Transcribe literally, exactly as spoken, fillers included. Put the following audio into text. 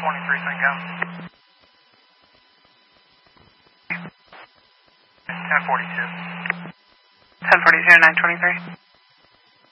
twenty-three, thing go. ten forty-two. ten forty-two, nine twenty-three.